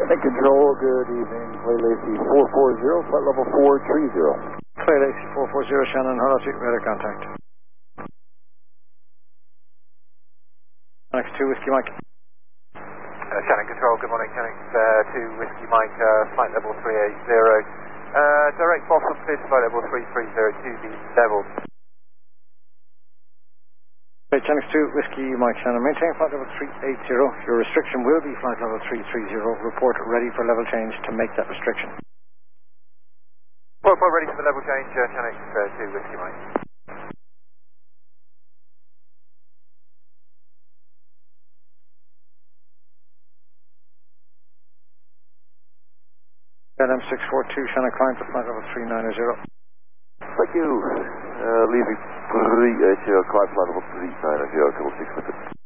Hey, Control, good evening. Clay Lacy 440, flight level 430. Clay Lacy 440, Shannon, hello, radar contact. Next 2 Whiskey Mike. Shannon Control, good morning. Next 2 Whiskey Mike, flight level 380. Direct bottom clear to flight level 3302, the level. Okay, Chenix 2 Whiskey Mike, Shannon, maintain flight level 380. Your restriction will be flight level 330. Report ready for level change to make that restriction. Report ready for the level change, Chenix 2 Whiskey Mike. LM642, Shannon, climb to flight level 390. Thank you. Leaving 380, climb flight level 390, 6 minutes.